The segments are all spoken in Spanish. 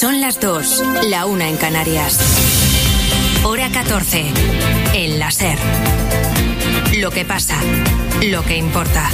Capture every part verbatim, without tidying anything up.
Son las dos, la una en Canarias. Hora catorce, en la SER. Lo que pasa, lo que importa.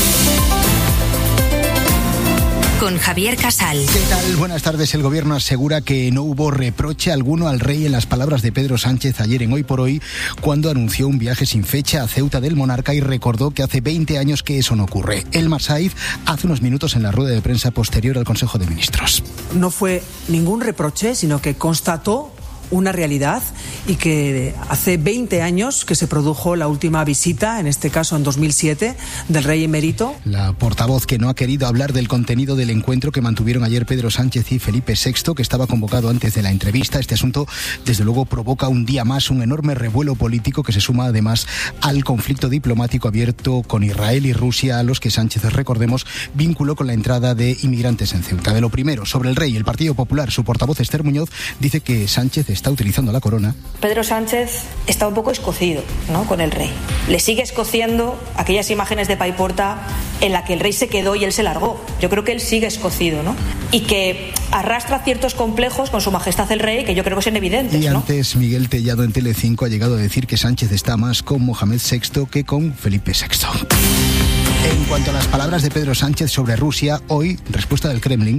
Con Javier Casal. ¿Qué tal? Buenas tardes. El gobierno asegura que no hubo reproche alguno al rey en las palabras de Pedro Sánchez ayer en Hoy por Hoy, cuando anunció un viaje sin fecha a Ceuta del monarca y recordó que hace veinte años que eso no ocurre. Elmar Saiz hace unos minutos en la rueda de prensa posterior al Consejo de Ministros. No fue ningún reproche, sino que constató una realidad y que hace veinte años que se produjo la última visita, en este caso en dos mil siete, del rey emérito. La portavoz que no ha querido hablar del contenido del encuentro que mantuvieron ayer Pedro Sánchez y Felipe sexto, que estaba convocado antes de la entrevista. Este asunto, desde luego, provoca un día más un enorme revuelo político que se suma además al conflicto diplomático abierto con Israel y Rusia, a los que Sánchez, recordemos, vinculó con la entrada de inmigrantes en Ceuta. De lo primero, sobre el rey, el Partido Popular, su portavoz Esther Muñoz dice que Sánchez está utilizando la corona. Pedro Sánchez está un poco escocido, ¿no?, con el rey. Le sigue escociendo aquellas imágenes de Paiporta en la que el rey se quedó y él se largó. Yo creo que él sigue escocido, ¿no? Y que arrastra ciertos complejos con su majestad el rey, que yo creo que son evidentes, y ¿no? Antes, Miguel Tellado en Telecinco ha llegado a decir que Sánchez está más con Mohamed sexto que con Felipe sexto. En cuanto a las palabras de Pedro Sánchez sobre Rusia, hoy, respuesta del Kremlin.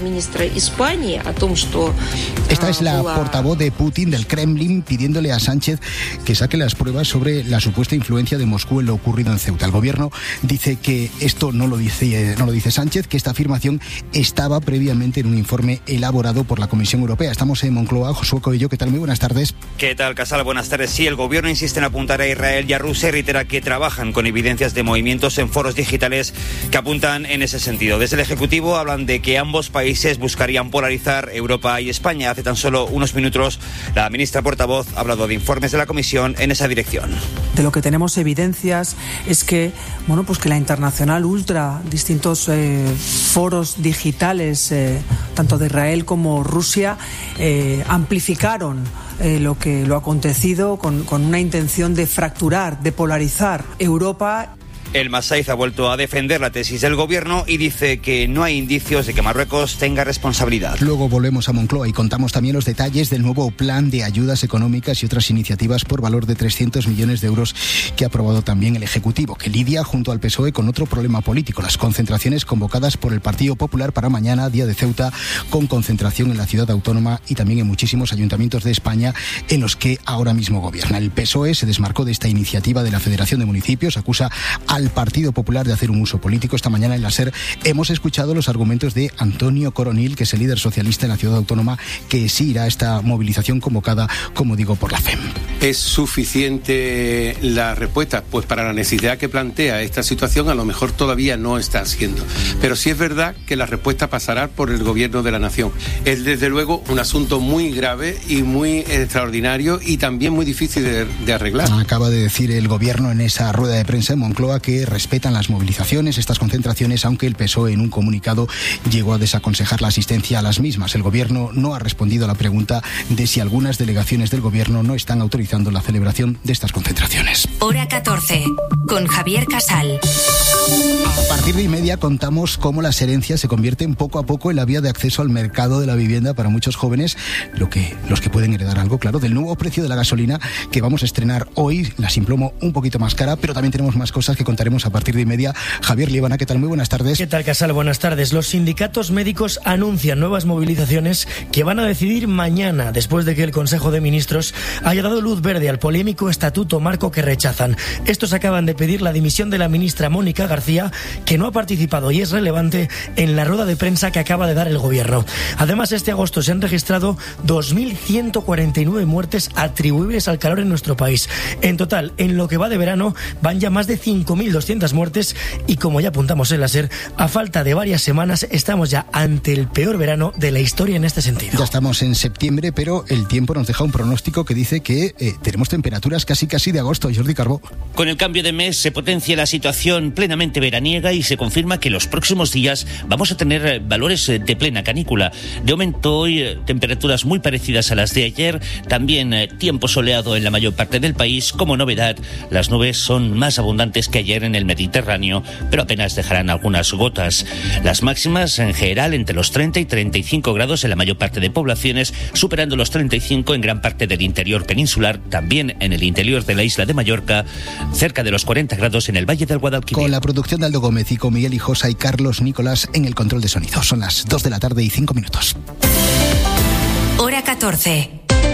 Esta es la portavoz de Putin, del Kremlin, pidiéndole a Sánchez que saque las pruebas sobre la supuesta influencia de Moscú en lo ocurrido en Ceuta. El gobierno dice que esto no lo dice, no lo dice Sánchez, que esta afirmación estaba previamente en un informe elaborado por la Comisión Europea. Estamos en Moncloa. Josué Coello, ¿qué tal? Muy buenas tardes. ¿Qué tal, Casal? Buenas tardes. Sí, el gobierno insiste en apuntar a Israel y a Rusia y reitera que trabajan con evidencias de movimientos en foros digitales que apuntan en ese sentido. Desde el Ejecutivo hablan de que ambos países buscarían polarizar Europa y España. Hace tan solo unos minutos la ministra portavoz ha hablado de informes de la Comisión en esa dirección. De lo que tenemos evidencias es que, bueno, pues que la Internacional Ultra, distintos eh, foros digitales, eh, tanto de Israel como Rusia, eh, amplificaron eh, lo que lo acontecido con, con una intención de fracturar, de polarizar Europa. Elmar Saiz ha vuelto a defender la tesis del gobierno y dice que no hay indicios de que Marruecos tenga responsabilidad. Luego volvemos a Moncloa y contamos también los detalles del nuevo plan de ayudas económicas y otras iniciativas por valor de trescientos millones de euros que ha aprobado también el Ejecutivo, que lidia junto al P S O E con otro problema político, las concentraciones convocadas por el Partido Popular para mañana, día de Ceuta, con concentración en la ciudad autónoma y también en muchísimos ayuntamientos de España en los que ahora mismo gobierna. El P S O E se desmarcó de esta iniciativa de la Federación de Municipios, acusa al Partido Popular de hacer un uso político. Esta mañana en la SER hemos escuchado los argumentos de Antonio Coronil, que es el líder socialista en la ciudad autónoma, que sí irá a esta movilización convocada, como digo, por la F E M. ¿Es suficiente la respuesta? Pues para la necesidad que plantea esta situación a lo mejor todavía no está siendo. Pero sí es verdad que la respuesta pasará por el gobierno de la nación. Es desde luego un asunto muy grave y muy extraordinario y también muy difícil de, de arreglar. Acaba de decir el gobierno en esa rueda de prensa en Moncloa que respetan las movilizaciones, estas concentraciones, aunque el P S O E en un comunicado llegó a desaconsejar la asistencia a las mismas. El gobierno no ha respondido a la pregunta de si algunas delegaciones del gobierno no están autorizando la celebración de estas concentraciones. Hora catorce, con Javier Casal. A partir de y media contamos cómo las herencias se convierten poco a poco en la vía de acceso al mercado de la vivienda para muchos jóvenes, lo que, los que pueden heredar algo, claro, del nuevo precio de la gasolina que vamos a estrenar hoy, la sin plomo un poquito más cara, pero también tenemos más cosas que contaremos a partir de y media. Javier Líbana, ¿qué tal? Muy buenas tardes. ¿Qué tal, Casal? Buenas tardes. Los sindicatos médicos anuncian nuevas movilizaciones que van a decidir mañana, después de que el Consejo de Ministros haya dado luz verde al polémico estatuto marco que rechazan. Estos acaban de pedir la dimisión de la ministra Mónica García, que no ha participado y es relevante en la rueda de prensa que acaba de dar el gobierno. Además, este agosto se han registrado dos mil ciento cuarenta y nueve muertes atribuibles al calor en nuestro país. En total, en lo que va de verano, van ya más de cinco mil doscientas muertes y, como ya apuntamos en la SER, a falta de varias semanas estamos ya ante el peor verano de la historia en este sentido. Ya estamos en septiembre, pero el tiempo nos deja un pronóstico que dice que Oye, tenemos temperaturas casi casi de agosto, Jordi Carbó. Con el cambio de mes se potencia la situación plenamente veraniega y se confirma que los próximos días vamos a tener valores de plena canícula. De momento hoy temperaturas muy parecidas a las de ayer, también tiempo soleado en la mayor parte del país. Como novedad, las nubes son más abundantes que ayer en el Mediterráneo, pero apenas dejarán algunas gotas. Las máximas en general entre los treinta y treinta y cinco grados en la mayor parte de poblaciones, superando los treinta y cinco en gran parte del interior peninsular, también en el interior de la isla de Mallorca, cerca de los cuarenta grados en el Valle del Guadalquivir. Con la producción de Aldo Gómez y con Miguel Hijosa y Carlos Nicolás en el control de sonido. Son las dos de la tarde y cinco minutos. Hora catorce.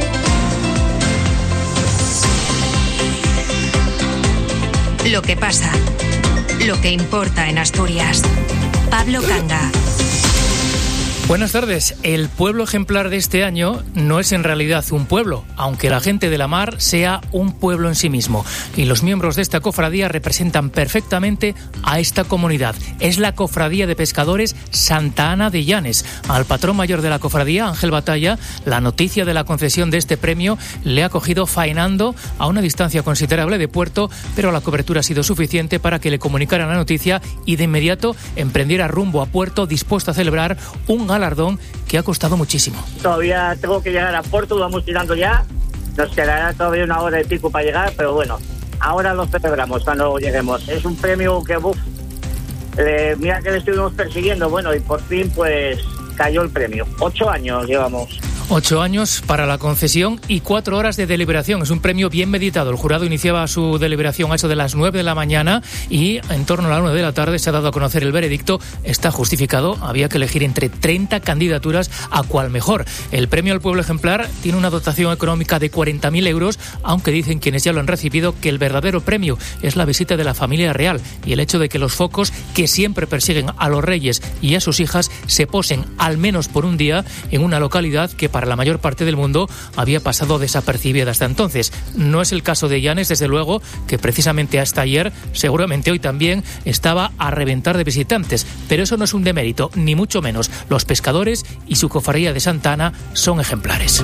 Lo que pasa, lo que importa en Asturias. Pablo Canga. Buenas tardes. El pueblo ejemplar de este año no es en realidad un pueblo, aunque la gente de la mar sea un pueblo en sí mismo. Y los miembros de esta cofradía representan perfectamente a esta comunidad. Es la Cofradía de Pescadores Santa Ana de Llanes. Al patrón mayor de la cofradía, Ángel Batalla, la noticia de la concesión de este premio le ha cogido faenando a una distancia considerable de puerto, pero la cobertura ha sido suficiente para que le comunicaran la noticia y de inmediato emprendiera rumbo a puerto, dispuesto a celebrar un galardón que ha costado muchísimo. Todavía tengo que llegar a puerto, vamos tirando ya. Nos quedará todavía una hora y pico para llegar, pero bueno, ahora lo celebramos cuando lleguemos. Es un premio que, uff, eh, mira que le estuvimos persiguiendo, bueno, y por fin pues cayó el premio. Ocho años llevamos. Ocho años para la concesión y cuatro horas de deliberación. Es un premio bien meditado. El jurado iniciaba su deliberación a eso de las nueve de la mañana y en torno a las nueve de la tarde se ha dado a conocer el veredicto. Está justificado. Había que elegir entre treinta candidaturas a cuál mejor. El premio al pueblo ejemplar tiene una dotación económica de cuarenta mil euros, aunque dicen quienes ya lo han recibido que el verdadero premio es la visita de la familia real y el hecho de que los focos que siempre persiguen a los reyes y a sus hijas se posen al menos por un día en una localidad que para la mayor parte del mundo había pasado desapercibida hasta entonces. No es el caso de Llanes, desde luego, que precisamente hasta ayer, seguramente hoy también, estaba a reventar de visitantes. Pero eso no es un demérito, ni mucho menos. Los pescadores y su cofradía de Santa Ana son ejemplares.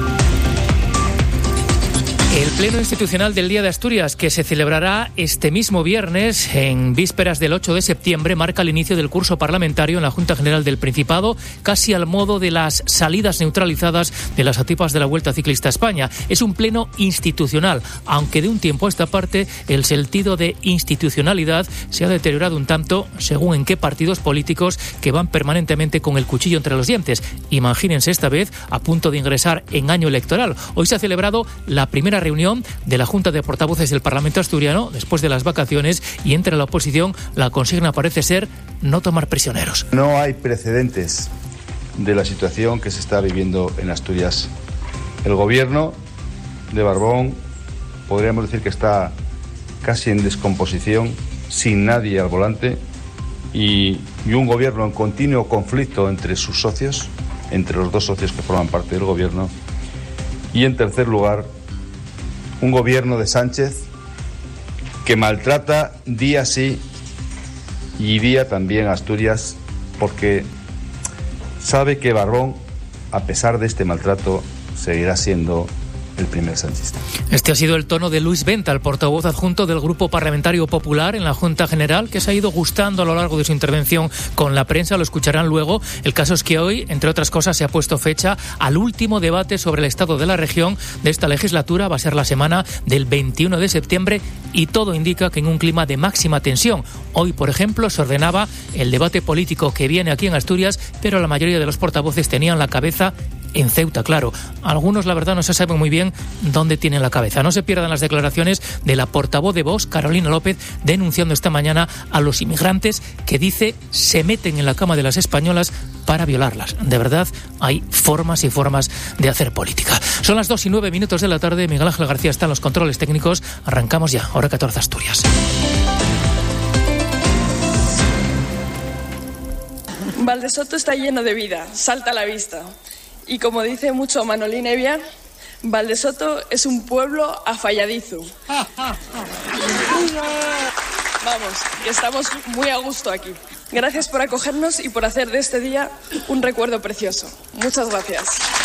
El Pleno Institucional del Día de Asturias, que se celebrará este mismo viernes, en vísperas del ocho de septiembre, marca el inicio del curso parlamentario en la Junta General del Principado, casi al modo de las salidas neutralizadas de las atipas de la Vuelta Ciclista a España. Es un pleno institucional, aunque de un tiempo a esta parte el sentido de institucionalidad se ha deteriorado un tanto según en qué partidos políticos que van permanentemente con el cuchillo entre los dientes. Imagínense esta vez a punto de ingresar en año electoral. Hoy se ha celebrado la primera reunión de la Junta de Portavoces del Parlamento asturiano después de las vacaciones y entre la oposición la consigna parece ser no tomar prisioneros. No hay precedentes de la situación que se está viviendo en Asturias. El gobierno de Barbón podríamos decir que está casi en descomposición, sin nadie al volante y, y un gobierno en continuo conflicto entre sus socios, entre los dos socios que forman parte del gobierno, y en tercer lugar un gobierno de Sánchez que maltrata día sí y día también a Asturias porque sabe que Barbón, a pesar de este maltrato, seguirá siendo el primer sanchista. Este ha sido el tono de Luis Venta, el portavoz adjunto del Grupo Parlamentario Popular en la Junta General, que se ha ido gustando a lo largo de su intervención con la prensa, lo escucharán luego. El caso es que hoy, entre otras cosas, se ha puesto fecha al último debate sobre el estado de la región de esta legislatura. Va a ser la semana del veintiuno de septiembre y todo indica que en un clima de máxima tensión. Hoy, por ejemplo, se ordenaba el debate político que viene aquí en Asturias, pero la mayoría de los portavoces tenían la cabeza en Ceuta, claro. Algunos, la verdad, no se sabe muy bien dónde tienen la cabeza. No se pierdan las declaraciones de la portavoz de Vox, Carolina López, denunciando esta mañana a los inmigrantes que dice se meten en la cama de las españolas para violarlas. De verdad, hay formas y formas de hacer política. Son las dos y nueve minutos de la tarde. Miguel Ángel García está en los controles técnicos. Arrancamos ya. Hora catorce, Asturias. Valdesoto está lleno de vida, salta a la vista. Y como dice mucho Manolín Evia, Valdesoto es un pueblo afalladizo. Vamos, que estamos muy a gusto aquí. Gracias por acogernos y por hacer de este día un recuerdo precioso. Muchas gracias.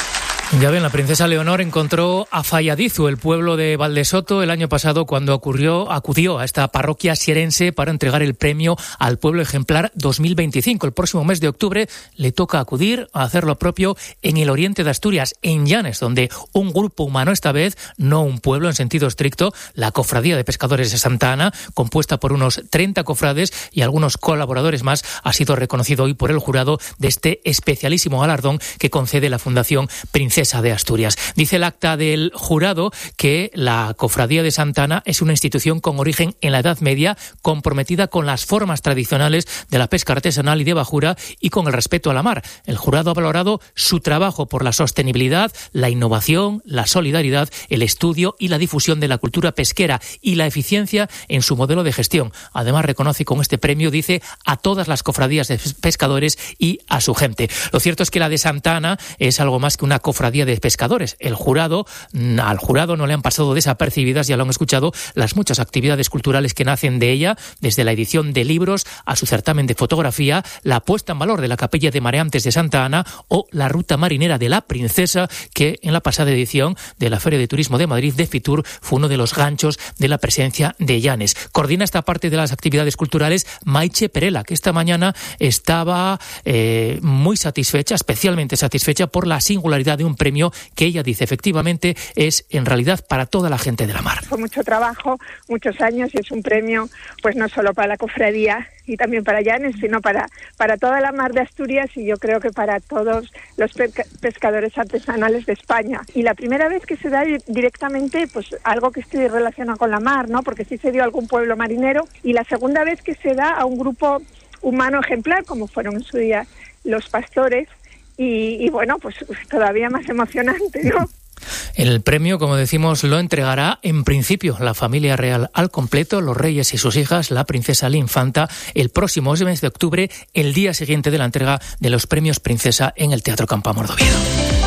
Ya ven, la princesa Leonor encontró a Falladizu, el pueblo de Valdesoto, el año pasado cuando ocurrió, acudió a esta parroquia sierense para entregar el premio al pueblo ejemplar dos mil veinticinco. El próximo mes de octubre le toca acudir a hacer lo propio en el oriente de Asturias, en Llanes, donde un grupo humano, esta vez no un pueblo en sentido estricto, la Cofradía de Pescadores de Santa Ana, compuesta por unos treinta cofrades y algunos colaboradores más, ha sido reconocido hoy por el jurado de este especialísimo galardón que concede la Fundación Princesa de Asturias. Dice el acta del jurado que la Cofradía de Santa Ana es una institución con origen en la Edad Media, comprometida con las formas tradicionales de la pesca artesanal y de bajura y con el respeto a la mar. El jurado ha valorado su trabajo por la sostenibilidad, la innovación, la solidaridad, el estudio y la difusión de la cultura pesquera y la eficiencia en su modelo de gestión. Además, reconoce con este premio, dice, a todas las cofradías de pescadores y a su gente. Lo cierto es que la de Santa Ana es algo más que una cofradía de pescadores. El jurado, al jurado no le han pasado desapercibidas, ya lo han escuchado, las muchas actividades culturales que nacen de ella, desde la edición de libros a su certamen de fotografía, la puesta en valor de la capilla de mareantes de Santa Ana o la ruta marinera de la Princesa, que en la pasada edición de la Feria de Turismo de Madrid de Fitur fue uno de los ganchos de la presencia de Llanes. Coordina esta parte de las actividades culturales Maiche Perela, que esta mañana estaba eh, muy satisfecha, especialmente satisfecha por la singularidad de un premio que ella dice efectivamente es en realidad para toda la gente de la mar. Fue mucho trabajo, muchos años, y es un premio pues no solo para la cofradía y también para Llanes, sino para, para toda la mar de Asturias y yo creo que para todos los pesca- pescadores artesanales de España. Y la primera vez que se da directamente pues algo que esté relacionado con la mar, ¿no? Porque sí se dio a algún pueblo marinero, y la segunda vez que se da a un grupo humano ejemplar, como fueron en su día los pastores. Y, y bueno, pues todavía más emocionante, ¿no? El premio, como decimos, lo entregará en principio la familia real al completo, los reyes y sus hijas, la princesa, la infanta, el próximo mes de octubre, el día siguiente de la entrega de los premios Princesa en el Teatro Campoamor d'Oviedo.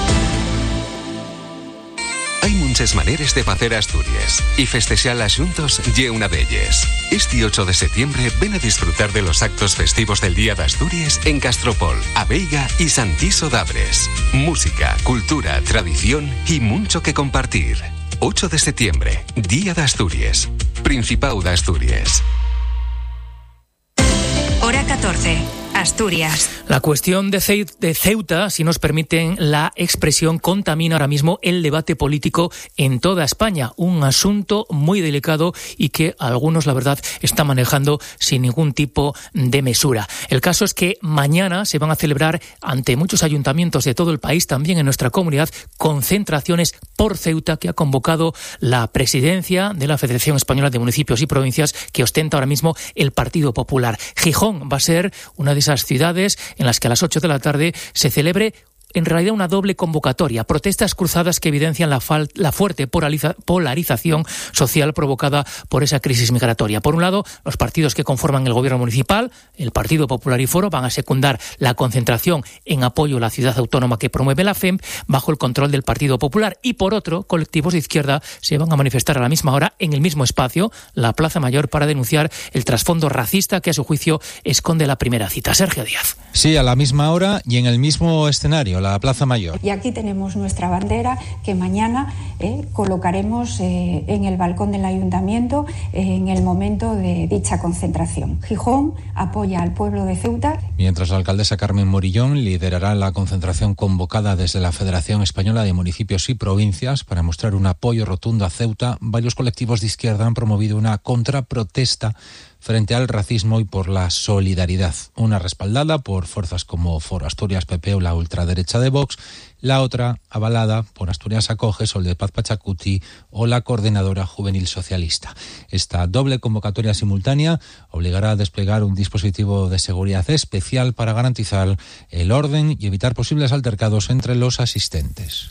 Hay muchas maneras de hacer Asturias y festejarlas juntos y una de ellas. Este ocho de septiembre ven a disfrutar de los actos festivos del Día de Asturias en Castropol, Abeiga y Santiso d'Abres. Música, cultura, tradición y mucho que compartir. ocho de septiembre, Día de Asturias. Principado de Asturias. Hora catorce. Asturias. La cuestión de Ceuta, si nos permiten la expresión, contamina ahora mismo el debate político en toda España. Un asunto muy delicado y que algunos, la verdad, están manejando sin ningún tipo de mesura. El caso es que mañana se van a celebrar ante muchos ayuntamientos de todo el país, también en nuestra comunidad, concentraciones por Ceuta que ha convocado la presidencia de la Federación Española de Municipios y Provincias que ostenta ahora mismo el Partido Popular. Gijón va a ser una de esas ciudades en las que a las ocho de la tarde se celebre en realidad una doble convocatoria, protestas cruzadas que evidencian la, fal- la fuerte polariza- polarización social provocada por esa crisis migratoria. Por un lado, los partidos que conforman el gobierno municipal, el Partido Popular y Foro, van a secundar la concentración en apoyo a la ciudad autónoma que promueve la F E M bajo el control del Partido Popular. Y por otro, colectivos de izquierda se van a manifestar a la misma hora en el mismo espacio, la Plaza Mayor, para denunciar el trasfondo racista que a su juicio esconde la primera cita. Sergio Díaz. Sí, a la misma hora y en el mismo escenario, la Plaza Mayor. Y aquí tenemos nuestra bandera que mañana eh, colocaremos eh, en el balcón del ayuntamiento eh, en el momento de dicha concentración. Gijón apoya al pueblo de Ceuta. Mientras la alcaldesa Carmen Morillón liderará la concentración convocada desde la Federación Española de Municipios y Provincias para mostrar un apoyo rotundo a Ceuta, varios colectivos de izquierda han promovido una contraprotesta frente al racismo y por la solidaridad. Una respaldada por fuerzas como Foro Asturias, P P o la ultraderecha de Vox, la otra avalada por Asturias Acoge, Sol de Paz Pachacuti o la Coordinadora Juvenil Socialista. Esta doble convocatoria simultánea obligará a desplegar un dispositivo de seguridad especial para garantizar el orden y evitar posibles altercados entre los asistentes.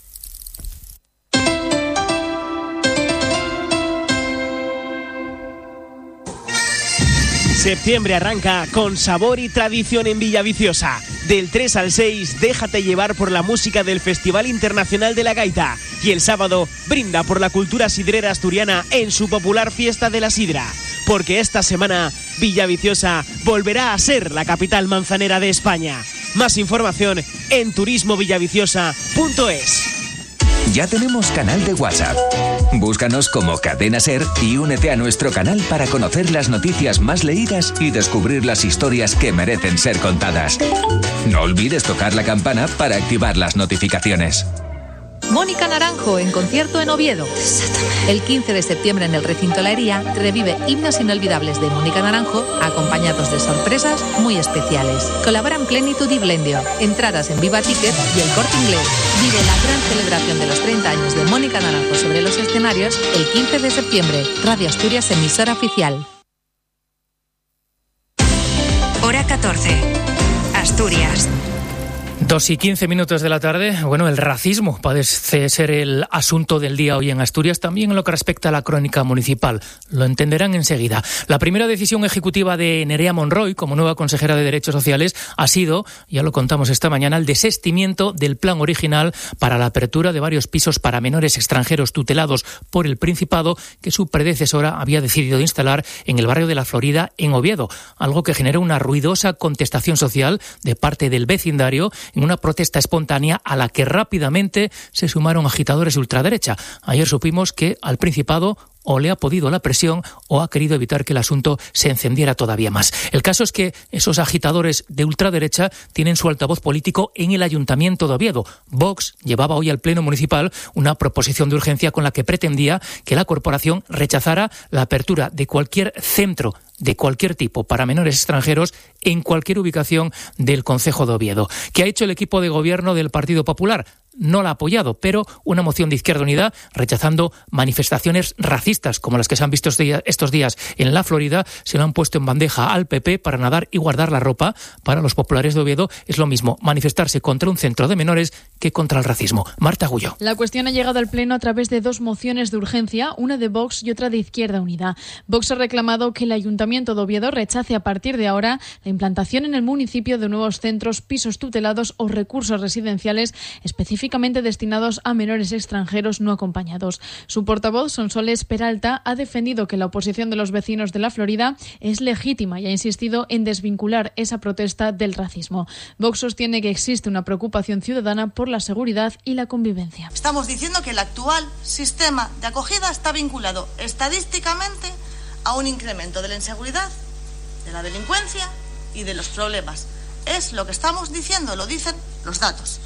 Septiembre arranca con sabor y tradición en Villaviciosa. Del tres al seis, déjate llevar por la música del Festival Internacional de la Gaita. Y el sábado, brinda por la cultura sidrera asturiana en su popular Fiesta de la Sidra. Porque esta semana, Villaviciosa volverá a ser la capital manzanera de España. Más información en turismo villaviciosa punto es. Ya tenemos canal de WhatsApp. Búscanos como Cadena Ser y únete a nuestro canal para conocer las noticias más leídas y descubrir las historias que merecen ser contadas. No olvides tocar la campana para activar las notificaciones. Mónica Naranjo en concierto en Oviedo. El quince de septiembre en el recinto La Hería revive himnos inolvidables de Mónica Naranjo acompañados de sorpresas muy especiales. Colaboran Plenitud y Blendio. Entradas en Viva Ticket y El Corte Inglés. Vive la gran celebración de los treinta años de Mónica Naranjo sobre los escenarios el quince de septiembre. Radio Asturias, emisora oficial. Hora catorce. Asturias. Dos y quince minutos de la tarde. Bueno, el racismo parece ser el asunto del día hoy en Asturias, también en lo que respecta a la crónica municipal. Lo entenderán enseguida. La primera decisión ejecutiva de Nerea Monroy, como nueva consejera de Derechos Sociales, ha sido, ya lo contamos esta mañana, el desistimiento del plan original para la apertura de varios pisos para menores extranjeros tutelados por el Principado, que su predecesora había decidido instalar en el barrio de La Florida, en Oviedo. Algo que generó una ruidosa contestación social de parte del vecindario, en una protesta espontánea a la que rápidamente se sumaron agitadores de ultraderecha. Ayer supimos que al Principado o le ha podido la presión o ha querido evitar que el asunto se encendiera todavía más. El caso es que esos agitadores de ultraderecha tienen su altavoz político en el Ayuntamiento de Oviedo. Vox llevaba hoy al Pleno Municipal una proposición de urgencia con la que pretendía que la corporación rechazara la apertura de cualquier centro de cualquier tipo para menores extranjeros en cualquier ubicación del concejo de Oviedo. ¿Qué ha hecho el equipo de gobierno del Partido Popular? No la ha apoyado, pero una moción de Izquierda Unida rechazando manifestaciones racistas como las que se han visto estos días en La Florida, se lo han puesto en bandeja al P P para nadar y guardar la ropa. Para los populares de Oviedo es lo mismo manifestarse contra un centro de menores que contra el racismo. Marta Gullo. La cuestión ha llegado al Pleno a través de dos mociones de urgencia, una de Vox y otra de Izquierda Unida. Vox ha reclamado que el Ayuntamiento de Oviedo rechace a partir de ahora la implantación en el municipio de nuevos centros, pisos tutelados o recursos residenciales específicamente destinados a menores extranjeros no acompañados. Su portavoz, Sonsoles Peralta, ha defendido que la oposición de los vecinos de La Florida es legítima y ha insistido en desvincular esa protesta del racismo. Vox sostiene que existe una preocupación ciudadana por la seguridad y la convivencia. Estamos diciendo que el actual sistema de acogida está vinculado estadísticamente a un incremento de la inseguridad, de la delincuencia y de los problemas. Es lo que estamos diciendo, lo dicen los datos.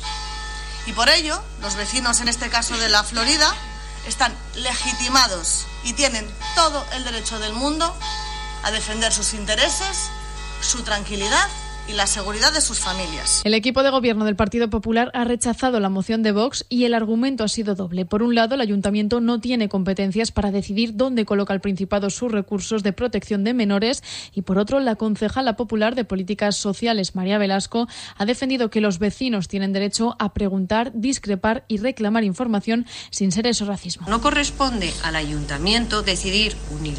Y por ello, los vecinos, en este caso de La Florida, están legitimados y tienen todo el derecho del mundo a defender sus intereses, su tranquilidad y la seguridad de sus familias. El equipo de gobierno del Partido Popular ha rechazado la moción de Vox y el argumento ha sido doble. Por un lado, el Ayuntamiento no tiene competencias para decidir dónde coloca el Principado sus recursos de protección de menores y, por otro, la concejala popular de Políticas Sociales, María Velasco, ha defendido que los vecinos tienen derecho a preguntar, discrepar y reclamar información sin ser eso racismo. No corresponde al Ayuntamiento decidir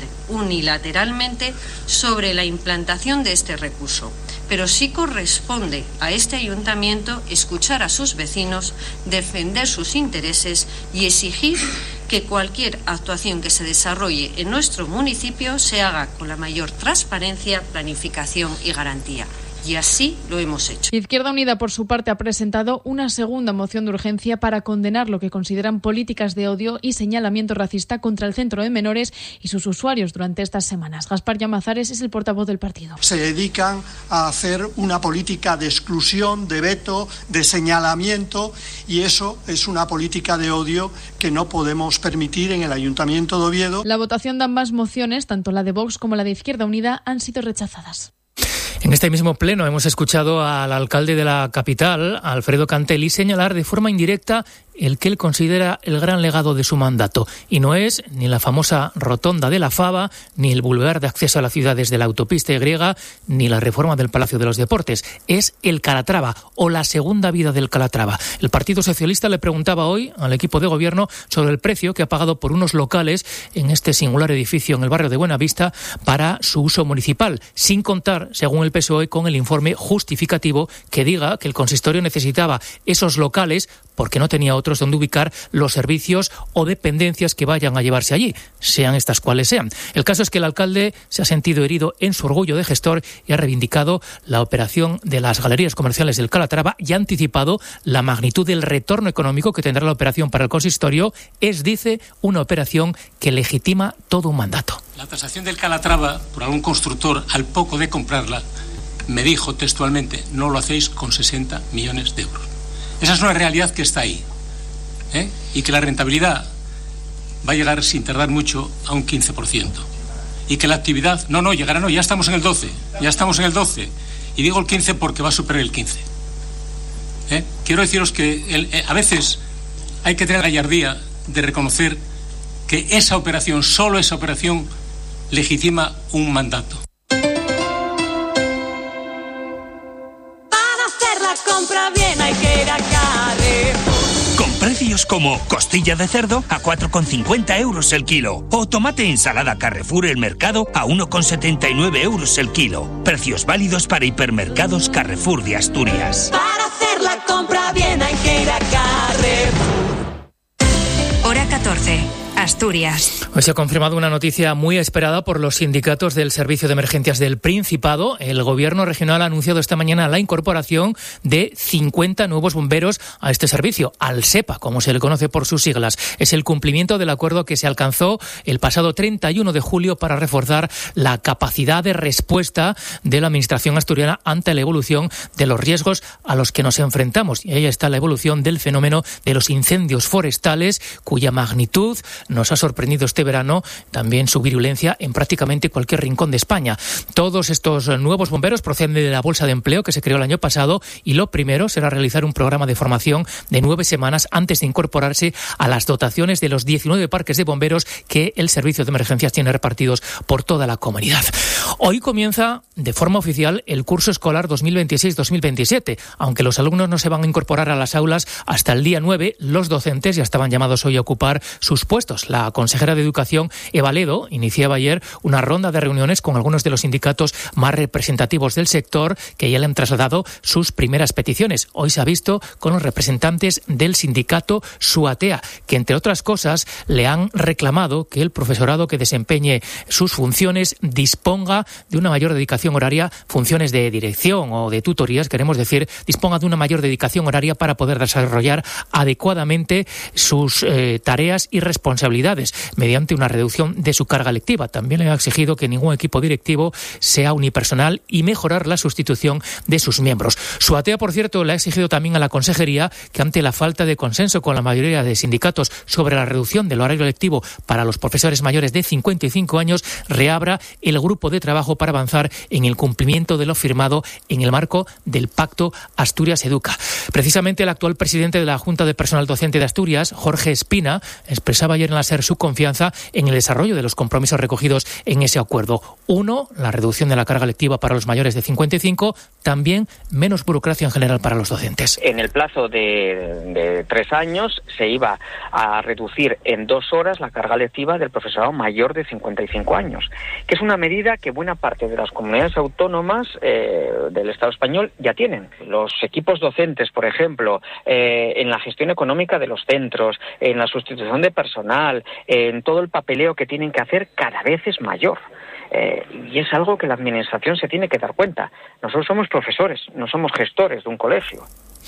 unilateralmente sobre la implantación de este recurso, pero sí corresponde a este ayuntamiento escuchar a sus vecinos, defender sus intereses y exigir que cualquier actuación que se desarrolle en nuestro municipio se haga con la mayor transparencia, planificación y garantía. Y así lo hemos hecho. Izquierda Unida, por su parte, ha presentado una segunda moción de urgencia para condenar lo que consideran políticas de odio y señalamiento racista contra el centro de menores y sus usuarios durante estas semanas. Gaspar Llamazares es el portavoz del partido. Se dedican a hacer una política de exclusión, de veto, de señalamiento, y eso es una política de odio que no podemos permitir en el Ayuntamiento de Oviedo. La votación de ambas mociones, tanto la de Vox como la de Izquierda Unida, han sido rechazadas. En este mismo pleno hemos escuchado al alcalde de la capital, Alfredo Cantelli, señalar de forma indirecta el que él considera el gran legado de su mandato. Y no es ni la famosa rotonda de la Fava, ni el boulevard de acceso a la ciudad desde la autopista Y, ni la reforma del Palacio de los Deportes. Es el Calatrava, o la segunda vida del Calatrava. El Partido Socialista le preguntaba hoy al equipo de gobierno sobre el precio que ha pagado por unos locales en este singular edificio en el barrio de Buenavista para su uso municipal, sin contar, según el P S O E, con el informe justificativo que diga que el consistorio necesitaba esos locales porque no tenía otros donde ubicar los servicios o dependencias que vayan a llevarse allí, sean estas cuales sean. El caso es que el alcalde se ha sentido herido en su orgullo de gestor y ha reivindicado la operación de las galerías comerciales del Calatrava y ha anticipado la magnitud del retorno económico que tendrá la operación para el consistorio. Es, dice, una operación que legitima todo un mandato. La tasación del Calatrava por algún constructor al poco de comprarla me dijo textualmente: no lo hacéis con sesenta millones de euros. Esa es una realidad que está ahí, ¿eh? Y que la rentabilidad va a llegar sin tardar mucho a un quince por ciento. Y que la actividad, no, no, llegará, no, ya estamos en el doce, ya estamos en el doce. Y digo el quince porque va a superar el quince. ¿Eh? Quiero deciros que el, eh, a veces hay que tener la gallardía de reconocer que esa operación, solo esa operación, legitima un mandato. Para hacer la compra bien hay que ir a Carrefour. Con precios como costilla de cerdo a cuatro con cincuenta euros el kilo o tomate ensalada Carrefour El Mercado a uno con setenta y nueve euros el kilo. Precios válidos para hipermercados Carrefour de Asturias. Para hacer la compra bien hay que ir a Carrefour. Hora catorce. Asturias. Hoy se ha confirmado una noticia muy esperada por los sindicatos del Servicio de Emergencias del Principado. El Gobierno regional ha anunciado esta mañana la incorporación de cincuenta nuevos bomberos a este servicio, al SEPA, como se le conoce por sus siglas. Es el cumplimiento del acuerdo que se alcanzó el pasado treinta y uno de julio para reforzar la capacidad de respuesta de la Administración asturiana ante la evolución de los riesgos a los que nos enfrentamos. Y ahí está la evolución del fenómeno de los incendios forestales, cuya magnitud nos ha sorprendido este verano, también su virulencia en prácticamente cualquier rincón de España. Todos estos nuevos bomberos proceden de la Bolsa de Empleo que se creó el año pasado y lo primero será realizar un programa de formación de nueve semanas antes de incorporarse a las dotaciones de los diecinueve parques de bomberos que el Servicio de Emergencias tiene repartidos por toda la comunidad. Hoy comienza de forma oficial el curso escolar dos mil veintiséis dos mil veintisiete. Aunque los alumnos no se van a incorporar a las aulas hasta el día nueve, los docentes ya estaban llamados hoy a ocupar sus puestos. La consejera de Educación, Eva Ledo, iniciaba ayer una ronda de reuniones con algunos de los sindicatos más representativos del sector que ya le han trasladado sus primeras peticiones. Hoy se ha visto con los representantes del sindicato SUATEA, que entre otras cosas le han reclamado que el profesorado que desempeñe sus funciones disponga de una mayor dedicación horaria, funciones de dirección o de tutorías, queremos decir, disponga de una mayor dedicación horaria para poder desarrollar adecuadamente sus eh, tareas y responsabilidades mediante una reducción de su carga lectiva. También le ha exigido que ningún equipo directivo sea unipersonal y mejorar la sustitución de sus miembros. SUATEA, por cierto, le ha exigido también a la consejería que ante la falta de consenso con la mayoría de sindicatos sobre la reducción del horario lectivo para los profesores mayores de cincuenta y cinco años, reabra el grupo de trabajo para avanzar en el cumplimiento de lo firmado en el marco del Pacto Asturias Educa. Precisamente el actual presidente de la Junta de Personal Docente de Asturias, Jorge Espina, expresaba ayer en la SER su confianza en el desarrollo de los compromisos recogidos en ese acuerdo. Uno, la reducción de la carga lectiva para los mayores de cincuenta y cinco, también menos burocracia en general para los docentes. En el plazo de, de tres años se iba a reducir en dos horas la carga lectiva del profesorado mayor de cincuenta y cinco años, que es una medida que buena parte de las comunidades autónomas eh, del Estado español ya tienen. Los equipos docentes, por ejemplo, eh, en la gestión económica de los centros, en la sustitución de personal, en todo el papeleo que tienen que hacer, cada vez es mayor. Eh, y es algo que la administración se tiene que dar cuenta. Nosotros somos profesores, no somos gestores de un colegio.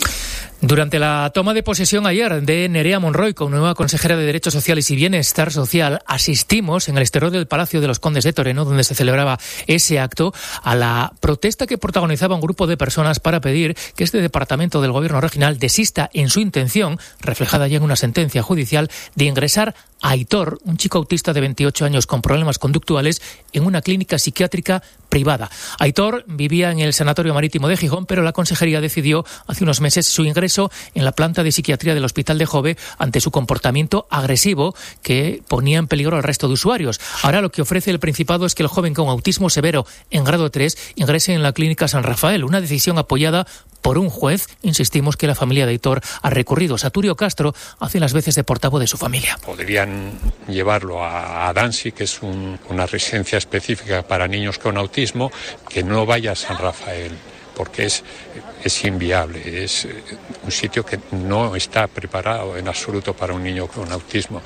Durante la toma de posesión ayer de Nerea Monroy como nueva consejera de Derechos Sociales y Bienestar Social, asistimos en el exterior del Palacio de los Condes de Toreno, donde se celebraba ese acto, a la protesta que protagonizaba un grupo de personas para pedir que este departamento del Gobierno regional desista en su intención, reflejada ya en una sentencia judicial, de ingresar a Aitor, un chico autista de veintiocho años con problemas conductuales, en una clínica psiquiátrica privada. Aitor vivía en el Sanatorio Marítimo de Gijón, pero la consejería decidió hace unos meses su ingreso en la planta de psiquiatría del Hospital de Jove ante su comportamiento agresivo que ponía en peligro al resto de usuarios. Ahora lo que ofrece el Principado es que el joven con autismo severo en grado tres ingrese en la clínica San Rafael, una decisión apoyada por un juez. Insistimos que la familia de Aitor ha recurrido. Saturio Castro hace las veces de portavoz de su familia. Podrían llevarlo a, a Dansi, que es un, una residencia específica para niños con autismo, que no vaya a San Rafael, porque es, es inviable, es un sitio que no está preparado en absoluto para un niño con autismo.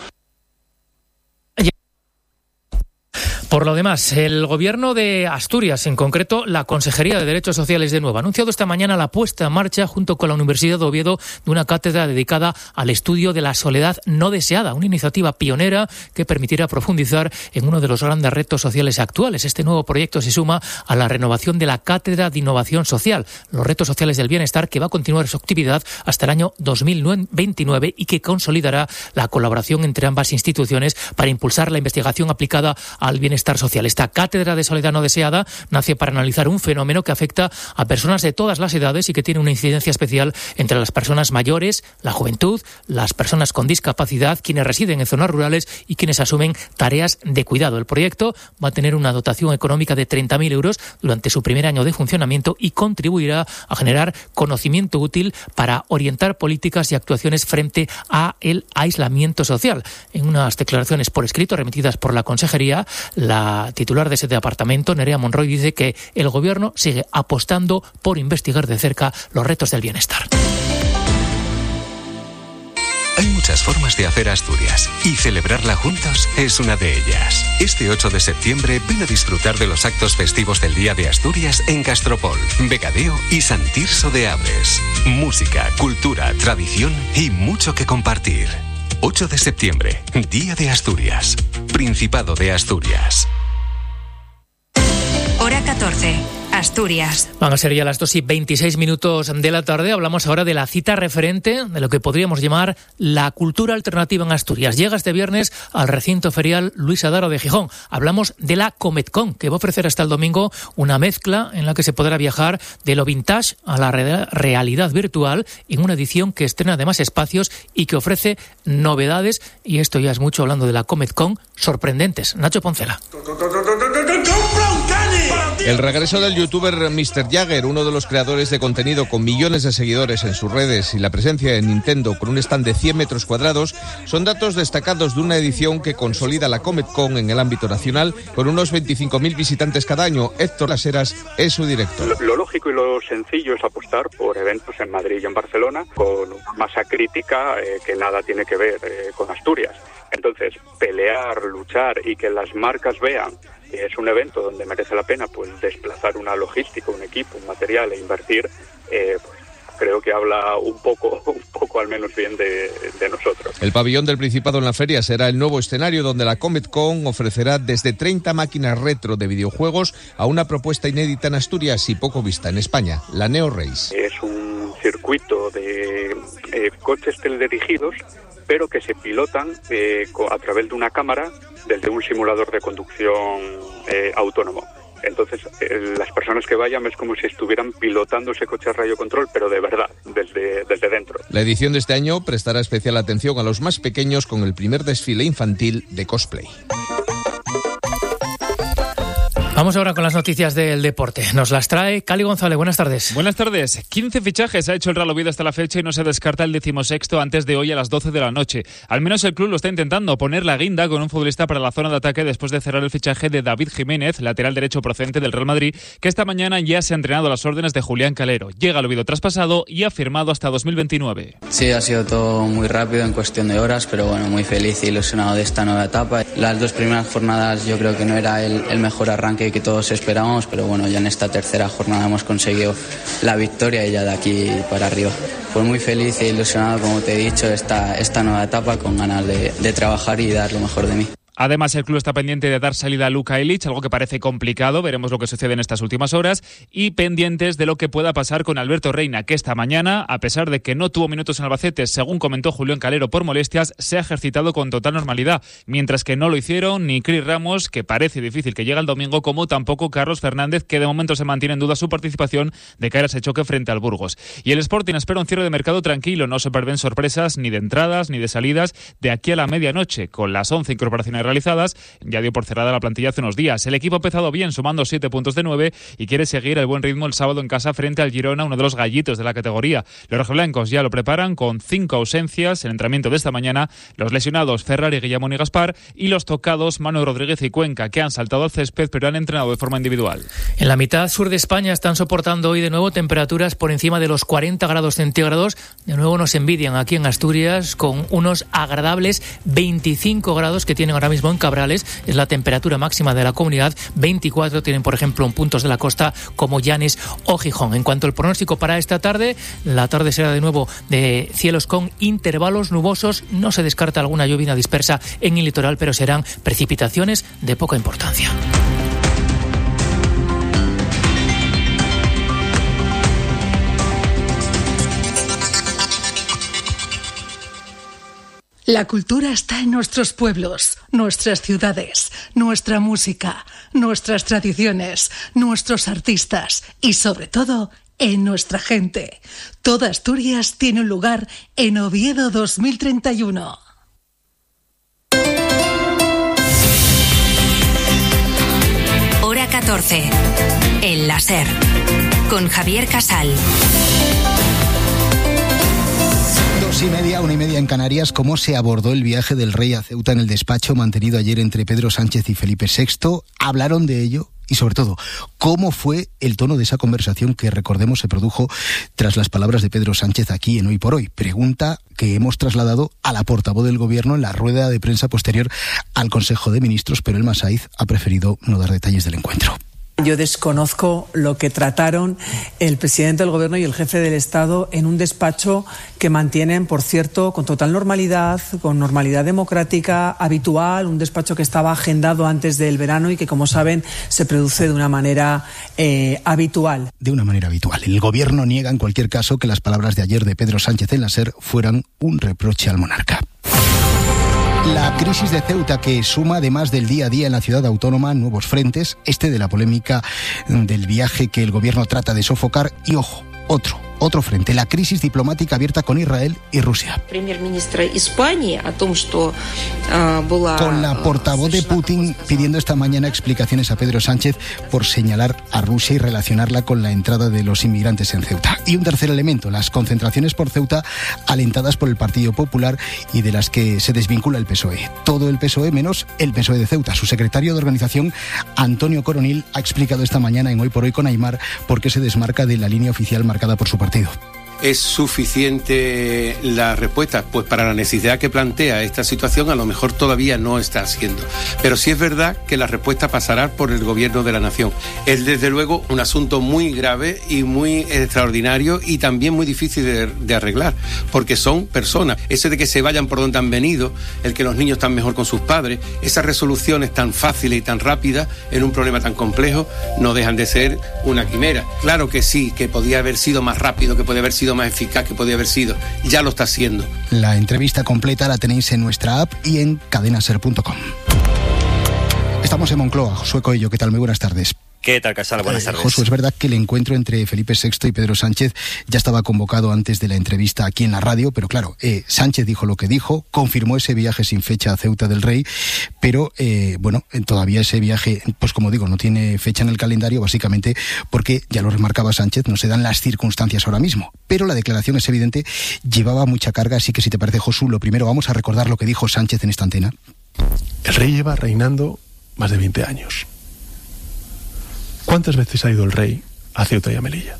Por lo demás, el Gobierno de Asturias, en concreto la Consejería de Derechos Sociales de Nueva, ha anunciado esta mañana la puesta en marcha, junto con la Universidad de Oviedo, de una cátedra dedicada al estudio de la soledad no deseada, una iniciativa pionera que permitirá profundizar en uno de los grandes retos sociales actuales. Este nuevo proyecto se suma a la renovación de la Cátedra de Innovación Social, los retos sociales del bienestar, que va a continuar su actividad hasta el año dos mil veintinueve y que consolidará la colaboración entre ambas instituciones para impulsar la investigación aplicada al bienestar social. Esta cátedra de soledad no deseada nace para analizar un fenómeno que afecta a personas de todas las edades y que tiene una incidencia especial entre las personas mayores, la juventud, las personas con discapacidad, quienes residen en zonas rurales y quienes asumen tareas de cuidado. El proyecto va a tener una dotación económica de treinta mil euros durante su primer año de funcionamiento y contribuirá a generar conocimiento útil para orientar políticas y actuaciones frente a el aislamiento social. En unas declaraciones por escrito remitidas por la Consejería, la titular de ese departamento, Nerea Monroy, dice que el Gobierno sigue apostando por investigar de cerca los retos del bienestar. Hay muchas formas de hacer Asturias y celebrarla juntos es una de ellas. Este ocho de septiembre ven a disfrutar de los actos festivos del Día de Asturias en Castropol, Vegadeo y Sant Tirso de Abres. Música, cultura, tradición y mucho que compartir. ocho de septiembre, Día de Asturias, Principado de Asturias. Hora catorce. Asturias. Van a ser ya las dos y veintiséis minutos de la tarde. Hablamos ahora de la cita referente de lo que podríamos llamar la cultura alternativa en Asturias. Llega este viernes al recinto ferial Luis Adaro de Gijón. Hablamos de la Cometcon, que va a ofrecer hasta el domingo una mezcla en la que se podrá viajar de lo vintage a la re- realidad virtual en una edición que estrena además espacios y que ofrece novedades, y esto ya es mucho hablando de la Cometcon, sorprendentes. Nacho Poncela. El regreso del youtuber míster Jagger, uno de los creadores de contenido con millones de seguidores en sus redes, y la presencia de Nintendo con un stand de cien metros cuadrados son datos destacados de una edición que consolida la Cometcon en el ámbito nacional con unos veinticinco mil visitantes cada año. Héctor Las Heras es su director. Lo, lo lógico y lo sencillo es apostar por eventos en Madrid y en Barcelona con masa crítica eh, que nada tiene que ver eh, con Asturias. Entonces, pelear, luchar y que las marcas vean que es un evento donde merece la pena pues desplazar una logística, un equipo, un material e invertir, eh, pues creo que habla un poco, un poco al menos bien de, de nosotros. El pabellón del Principado en la feria será el nuevo escenario donde la Cometcon ofrecerá desde treinta máquinas retro de videojuegos a una propuesta inédita en Asturias y poco vista en España, la Neo Race. Es un circuito de eh, coches teledirigidos, pero que se pilotan eh, a través de una cámara desde un simulador de conducción eh, autónomo. Entonces, eh, las personas que vayan es como si estuvieran pilotando ese coche a radio control, pero de verdad, desde, desde dentro. La edición de este año prestará especial atención a los más pequeños con el primer desfile infantil de cosplay. Vamos ahora con las noticias del deporte. Nos las trae Cali González. Buenas tardes. Buenas tardes. quince fichajes ha hecho el Real Oviedo hasta la fecha y no se descarta el decimosexto antes de hoy a las doce de la noche. Al menos el club lo está intentando, poner la guinda con un futbolista para la zona de ataque después de cerrar el fichaje de David Jiménez, lateral derecho procedente del Real Madrid, que esta mañana ya se ha entrenado a las órdenes de Julián Calero. Llega al Oviedo traspasado y ha firmado hasta dos mil veintinueve. Sí, ha sido todo muy rápido en cuestión de horas, pero bueno, muy feliz y ilusionado de esta nueva etapa. Las dos primeras jornadas yo creo que no era el, el mejor arranque que todos esperábamos, pero bueno, ya en esta tercera jornada hemos conseguido la victoria y ya de aquí para arriba. Pues muy feliz e ilusionado, como te he dicho, esta, esta nueva etapa con ganas de, de trabajar y dar lo mejor de mí. Además, el club está pendiente de dar salida a Luka Ilić, algo que parece complicado, veremos lo que sucede en estas últimas horas, y pendientes de lo que pueda pasar con Alberto Reina, que esta mañana, a pesar de que no tuvo minutos en Albacete, según comentó Julián Calero por molestias, se ha ejercitado con total normalidad, mientras que no lo hicieron ni Cris Ramos, que parece difícil que llegue el domingo, como tampoco Carlos Fernández, que de momento se mantiene en duda su participación de cara a ese choque frente al Burgos. Y el Sporting espera un cierre de mercado tranquilo, no se prevén sorpresas ni de entradas ni de salidas de aquí a la medianoche, con las once incorporaciones realizadas, ya dio por cerrada la plantilla hace unos días. El equipo ha empezado bien, sumando siete puntos de nueve y quiere seguir el buen ritmo el sábado en casa frente al Girona, uno de los gallitos de la categoría. Los rojiblancos ya lo preparan con cinco ausencias en el entrenamiento de esta mañana, los lesionados Ferrari, Guillamón y Gaspar, y los tocados Manu Rodríguez y Cuenca, que han saltado al césped pero han entrenado de forma individual. En la mitad sur de España están soportando hoy de nuevo temperaturas por encima de los cuarenta grados centígrados. De nuevo nos envidian aquí en Asturias con unos agradables veinticinco grados que tienen ahora mismo en Cabrales. Es la temperatura máxima de la comunidad. veinticuatro tienen, por ejemplo, en puntos de la costa como Llanes o Gijón. En cuanto al pronóstico para esta tarde, la tarde será de nuevo de cielos con intervalos nubosos. No se descarta alguna lluvia dispersa en el litoral, pero serán precipitaciones de poca importancia. La cultura está en nuestros pueblos, nuestras ciudades, nuestra música, nuestras tradiciones, nuestros artistas y, sobre todo, en nuestra gente. Toda Asturias tiene un lugar en Oviedo dos mil treinta y uno. Hora catorce. El láser. Con Javier Casal. Dos y media, una y media en Canarias. ¿Cómo se abordó el viaje del rey a Ceuta en el despacho mantenido ayer entre Pedro Sánchez y Felipe sexto? ¿Hablaron de ello? Y sobre todo, ¿cómo fue el tono de esa conversación que, recordemos, se produjo tras las palabras de Pedro Sánchez aquí en Hoy por Hoy? Pregunta que hemos trasladado a la portavoz del Gobierno en la rueda de prensa posterior al Consejo de Ministros, pero Elma Saiz ha preferido no dar detalles del encuentro. Yo desconozco lo que trataron el presidente del Gobierno y el jefe del Estado en un despacho que mantienen, por cierto, con total normalidad, con normalidad democrática habitual, un despacho que estaba agendado antes del verano y que, como saben, se produce de una manera eh, habitual. De una manera habitual. El Gobierno niega en cualquier caso que las palabras de ayer de Pedro Sánchez en la SER fueran un reproche al monarca. La crisis de Ceuta, que suma, además del día a día en la ciudad autónoma, nuevos frentes, este de la polémica del viaje que el Gobierno trata de sofocar, y ojo, otro, otro frente, la crisis diplomática abierta con Israel y Rusia. Con la portavoz de Putin pidiendo esta mañana explicaciones a Pedro Sánchez por señalar a Rusia y relacionarla con la entrada de los inmigrantes en Ceuta. Y un tercer elemento, las concentraciones por Ceuta alentadas por el Partido Popular y de las que se desvincula el P S O E. Todo el P S O E menos el P S O E de Ceuta. Su secretario de organización, Antonio Coronil, ha explicado esta mañana en Hoy por Hoy con Aimar por qué se desmarca de la línea oficial marcada por su partido. ¿Es suficiente la respuesta? Pues para la necesidad que plantea esta situación a lo mejor todavía no está haciendo. Pero sí es verdad que la respuesta pasará por el Gobierno de la Nación. Es desde luego un asunto muy grave y muy extraordinario y también muy difícil de, de arreglar, porque son personas. Ese de que se vayan por donde han venido, el que los niños están mejor con sus padres, esas resoluciones tan fáciles y tan rápidas en un problema tan complejo no dejan de ser una quimera. Claro que sí, que podía haber sido más rápido, que podía haber sido más eficaz, que podía haber sido. Ya lo está haciendo. La entrevista completa la tenéis en nuestra app y en cadenaser punto com. Estamos en Moncloa. Josué Coello, ¿qué tal? Muy buenas tardes. ¿Qué tal, Casal? Buenas tardes. Josué, es verdad que el encuentro entre Felipe sexto y Pedro Sánchez ya estaba convocado antes de la entrevista aquí en la radio, pero claro, eh, Sánchez dijo lo que dijo, confirmó ese viaje sin fecha a Ceuta del Rey, pero eh, bueno, todavía ese viaje, pues como digo, no tiene fecha en el calendario, básicamente porque, ya lo remarcaba Sánchez, no se dan las circunstancias ahora mismo. Pero la declaración es evidente, llevaba mucha carga, así que si te parece, Josu, lo primero vamos a recordar lo que dijo Sánchez en esta antena. El rey lleva reinando más de veinte años. ¿Cuántas veces ha ido el rey a Ceuta y a Melilla?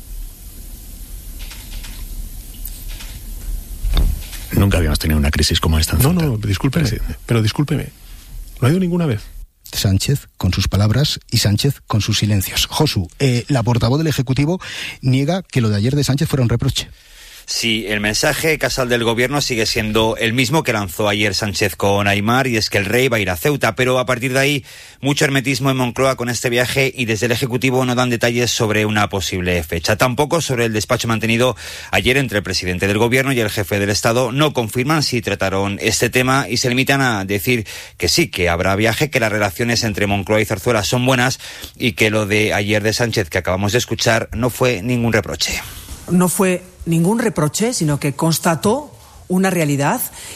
Nunca habíamos tenido una crisis como esta en No, Ceuta. no, discúlpeme, pero discúlpeme. ¿No ha ido ninguna vez? Sánchez con sus palabras y Sánchez con sus silencios. Josu, eh, la portavoz del Ejecutivo niega que lo de ayer de Sánchez fuera un reproche. Sí, el mensaje, Casal, del Gobierno sigue siendo el mismo que lanzó ayer Sánchez con Aimar, y es que el rey va a ir a Ceuta, pero a partir de ahí mucho hermetismo en Moncloa con este viaje, y desde el Ejecutivo no dan detalles sobre una posible fecha. Tampoco sobre el despacho mantenido ayer entre el presidente del Gobierno y el jefe del Estado. No confirman si trataron este tema y se limitan a decir que sí, que habrá viaje, que las relaciones entre Moncloa y Zarzuela son buenas y que lo de ayer de Sánchez que acabamos de escuchar no fue ningún reproche. No fue ningún reproche, sino que constató una realidad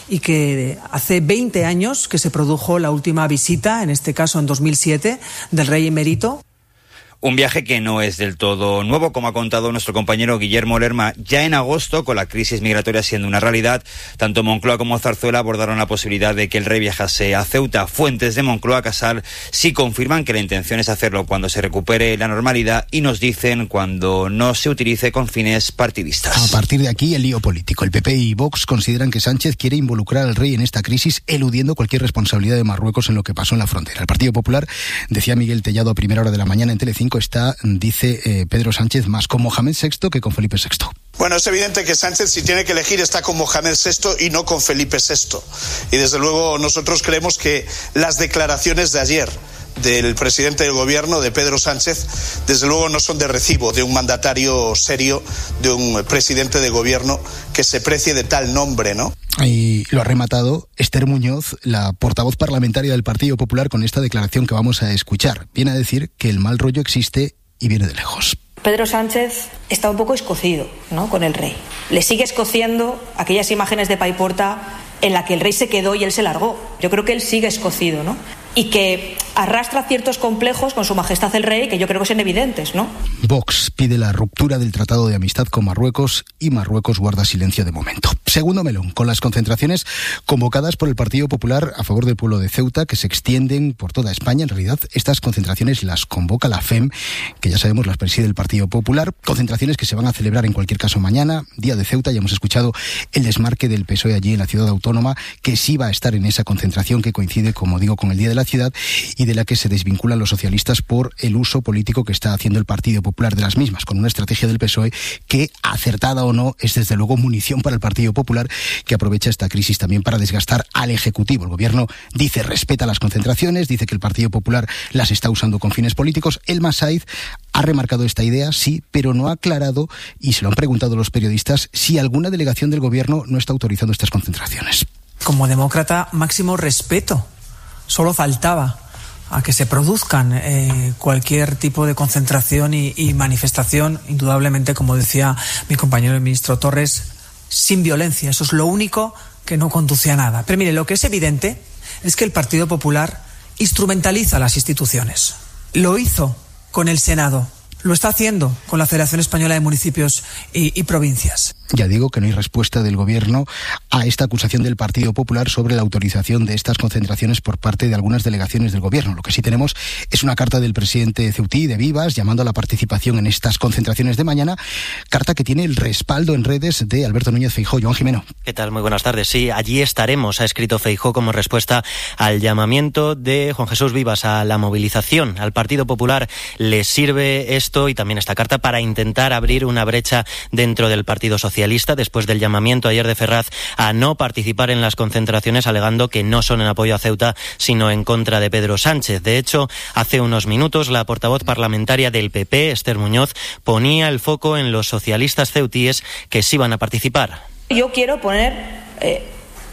y que hace veinte años que se produjo la última visita, en este caso en dos mil siete, del rey emérito. Un viaje que no es del todo nuevo, como ha contado nuestro compañero Guillermo Lerma. Ya en agosto, con la crisis migratoria siendo una realidad, tanto Moncloa como Zarzuela abordaron la posibilidad de que el rey viajase a Ceuta. Fuentes de Moncloa Casal sí confirman que la intención es hacerlo cuando se recupere la normalidad y nos dicen cuando no se utilice con fines partidistas. A partir de aquí, el lío político. El P P y Vox consideran que Sánchez quiere involucrar al rey en esta crisis, eludiendo cualquier responsabilidad de Marruecos en lo que pasó en la frontera. El Partido Popular, decía Miguel Tellado a primera hora de la mañana en Telecinco, está, dice eh, Pedro Sánchez, más con Mohamed sexto que con Felipe sexto. Bueno, es evidente que Sánchez, si tiene que elegir, está con Mohamed sexto y no con Felipe sexto. Y desde luego nosotros creemos que las declaraciones de ayer del presidente del gobierno, de Pedro Sánchez, desde luego no son de recibo de un mandatario serio, de un presidente de gobierno que se precie de tal nombre, ¿no? Y lo ha rematado Esther Muñoz, la portavoz parlamentaria del Partido Popular, con esta declaración que vamos a escuchar. Viene a decir que el mal rollo existe y viene de lejos. Pedro Sánchez está un poco escocido, ¿no?, con el rey. Le sigue escociendo aquellas imágenes de Paiporta en la que el rey se quedó y él se largó. Yo creo que él sigue escocido, ¿no? Y que arrastra ciertos complejos con su majestad el rey que yo creo que son evidentes, ¿no? Vox pide la ruptura del Tratado de Amistad con Marruecos y Marruecos guarda silencio de momento. Segundo melón, con las concentraciones convocadas por el Partido Popular a favor del pueblo de Ceuta, que se extienden por toda España. En realidad, estas concentraciones las convoca la F E M, que ya sabemos las preside el Partido Popular. Concentraciones que se van a celebrar en cualquier caso mañana, Día de Ceuta. Ya hemos escuchado el desmarque del P S O E allí en la ciudad autónoma, que sí va a estar en esa concentración que coincide, como digo, con el Día de la Ciudad y de la que se desvinculan los socialistas por el uso político que está haciendo el Partido Popular de las mismas, con una estrategia del P S O E que, acertada o no, es desde luego munición para el Partido Popular, que aprovecha esta crisis también para desgastar al Ejecutivo. El Gobierno dice respeta las concentraciones, dice que el Partido Popular las está usando con fines políticos. El Masaiz ha remarcado esta idea, sí, pero no ha aclarado, y se lo han preguntado los periodistas, si alguna delegación del Gobierno no está autorizando estas concentraciones. Como demócrata, máximo respeto. Solo faltaba a que se produzcan eh, cualquier tipo de concentración y, y manifestación, indudablemente, como decía mi compañero el ministro Torres, sin violencia. Eso es lo único que no conduce a nada. Pero mire, lo que es evidente es que el Partido Popular instrumentaliza las instituciones. Lo hizo con el Senado. Lo está haciendo con la Federación Española de Municipios y, y Provincias. Ya digo que no hay respuesta del Gobierno a esta acusación del Partido Popular sobre la autorización de estas concentraciones por parte de algunas delegaciones del Gobierno. Lo que sí tenemos es una carta del presidente Ceutí, de Vivas, llamando a la participación en estas concentraciones de mañana, carta que tiene el respaldo en redes de Alberto Núñez Feijóo. Joan Jimeno. ¿Qué tal? Muy buenas tardes. Sí, allí estaremos, ha escrito Feijóo como respuesta al llamamiento de Juan Jesús Vivas a la movilización. Al Partido Popular le sirve esto y también esta carta para intentar abrir una brecha dentro del Partido Socialista, después del llamamiento ayer de Ferraz a no participar en las concentraciones, alegando que no son en apoyo a Ceuta, sino en contra de Pedro Sánchez. De hecho, hace unos minutos la portavoz parlamentaria del P P, Esther Muñoz, ponía el foco en los socialistas ceutíes que sí van a participar. Yo quiero poner eh,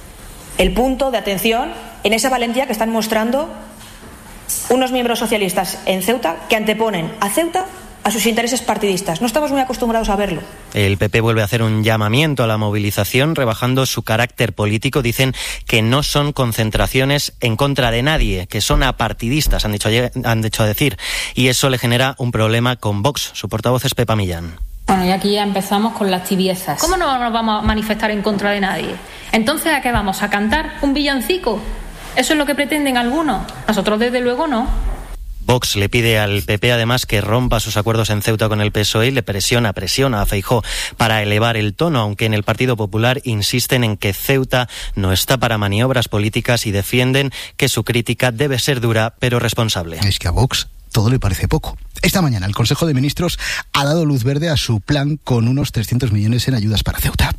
el punto de atención en esa valentía que están mostrando unos miembros socialistas en Ceuta que anteponen a Ceuta a sus intereses partidistas. No estamos muy acostumbrados a verlo. El P P vuelve a hacer un llamamiento a la movilización, rebajando su carácter político. Dicen que no son concentraciones en contra de nadie, que son apartidistas, han dicho, han dicho a decir. Y eso le genera un problema con Vox. Su portavoz es Pepa Millán. Bueno, y aquí ya empezamos con las tibiezas. ¿Cómo no nos vamos a manifestar en contra de nadie? Entonces, ¿a qué vamos? ¿A cantar un villancico? ¿Eso es lo que pretenden algunos? Nosotros, desde luego, no. Vox le pide al P P además que rompa sus acuerdos en Ceuta con el P S O E y le presiona, presiona a Feijóo para elevar el tono, aunque en el Partido Popular insisten en que Ceuta no está para maniobras políticas y defienden que su crítica debe ser dura pero responsable. Es que a Vox todo le parece poco. Esta mañana el Consejo de Ministros ha dado luz verde a su plan con unos trescientos millones en ayudas para Ceuta.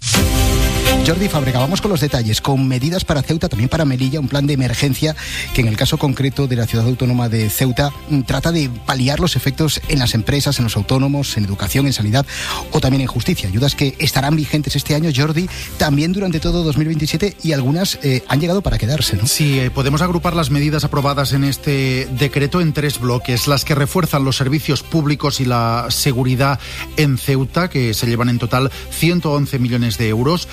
Jordi Fábrega, vamos con los detalles, con medidas para Ceuta, también para Melilla, un plan de emergencia que en el caso concreto de la ciudad autónoma de Ceuta trata de paliar los efectos en las empresas, en los autónomos, en educación, en sanidad o también en justicia. Ayudas que estarán vigentes este año, Jordi, también durante todo dos mil veintisiete y algunas eh, han llegado para quedarse, ¿no? Sí, eh, podemos agrupar las medidas aprobadas en este decreto en tres bloques, las que refuerzan los servicios públicos y la seguridad en Ceuta, que se llevan en total ciento once millones de euros. Hay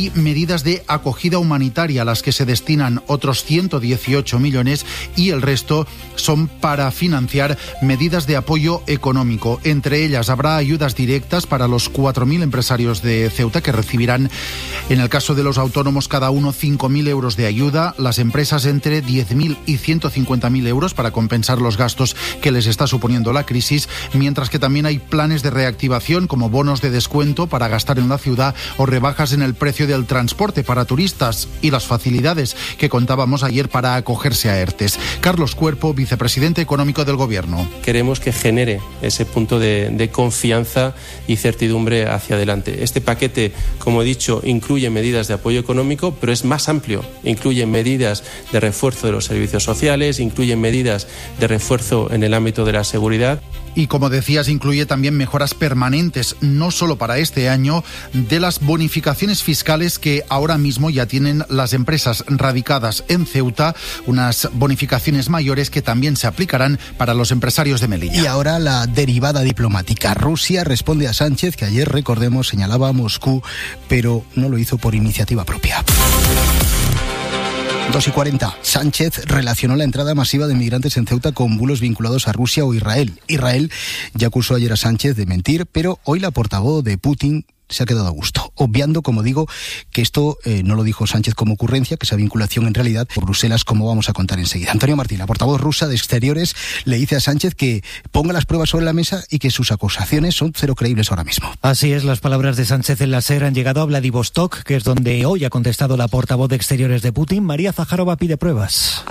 Hay medidas de acogida humanitaria a las que se destinan otros ciento dieciocho millones y el resto son para financiar medidas de apoyo económico. Entre ellas habrá ayudas directas para los cuatro mil empresarios de Ceuta que recibirán, en el caso de los autónomos, cada uno cinco mil euros de ayuda, las empresas entre diez mil y ciento cincuenta mil euros para compensar los gastos que les está suponiendo la crisis, mientras que también hay planes de reactivación como bonos de descuento para gastar en la ciudad o rebajas en el precio del transporte para turistas y las facilidades que contábamos ayer para acogerse a ERTES. Carlos Cuerpo, vicepresidente económico del Gobierno. Queremos que genere ese punto de, de confianza y certidumbre hacia adelante. Este paquete, como he dicho, incluye medidas de apoyo económico, pero es más amplio. Incluye medidas de refuerzo de los servicios sociales, incluye medidas de refuerzo en el ámbito de la seguridad. Y como decías, incluye también mejoras permanentes, no solo para este año, de las bonificaciones fiscales que ahora mismo ya tienen las empresas radicadas en Ceuta, unas bonificaciones mayores que también se aplicarán para los empresarios de Melilla. Y ahora la derivada diplomática. Rusia responde a Sánchez, que ayer, recordemos, señalaba a Moscú, pero no lo hizo por iniciativa propia. dos y cuarenta. Sánchez relacionó la entrada masiva de migrantes en Ceuta con bulos vinculados a Rusia o Israel. Israel ya acusó ayer a Sánchez de mentir, pero hoy la portavoz de Putin se ha quedado a gusto, obviando, como digo, que esto eh, no lo dijo Sánchez como ocurrencia, que esa vinculación en realidad por Bruselas, como vamos a contar enseguida. Antonio Martín, la portavoz rusa de Exteriores, le dice a Sánchez que ponga las pruebas sobre la mesa y que sus acusaciones son cero creíbles ahora mismo. Así es, las palabras de Sánchez en la SER han llegado a Vladivostok, que es donde hoy ha contestado la portavoz de Exteriores de Putin. María Zaharova pide pruebas.